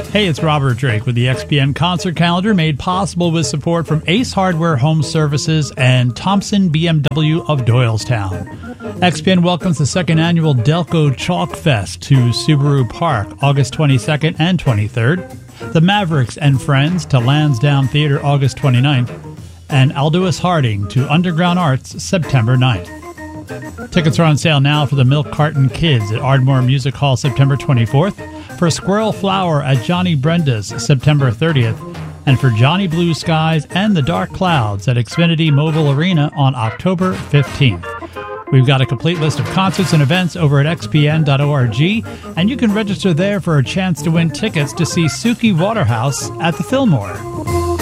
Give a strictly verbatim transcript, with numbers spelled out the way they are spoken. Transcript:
Hey, it's Robert Drake with the X P N concert calendar, made possible with support from Ace Hardware Home Services and Thompson B M W of Doylestown. X P N welcomes the second annual Delco Chalk Fest to Subaru Park, August twenty-second and twenty-third. The Mavericks and Friends to Lansdowne Theater, August twenty-ninth. And Aldous Harding to Underground Arts, September ninth. Tickets are on sale now for the Milk Carton Kids at Ardmore Music Hall, September twenty-fourth. For Squirrel Flower at Johnny Brenda's, September thirtieth, and for Johnny Blue Skies and the Dark Clouds at Xfinity Mobile Arena on October fifteenth. We've got a complete list of concerts and events over at x p n dot org, and you can register there for a chance to win tickets to see Suki Waterhouse at the Fillmore.